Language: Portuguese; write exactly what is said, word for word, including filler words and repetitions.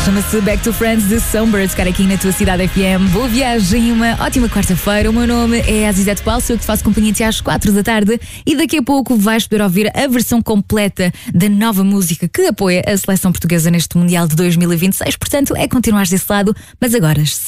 Chama-se Back to Friends de Songbird, cara aqui na tua cidade F M. Boa viagem, uma ótima quarta-feira. O meu nome é Azizete Paulo, sou eu que te faço companhia até às quatro da tarde e daqui a pouco vais poder ouvir a versão completa da nova música que apoia a seleção portuguesa neste Mundial de dois mil e vinte e seis. Portanto, é continuar desse lado, mas agora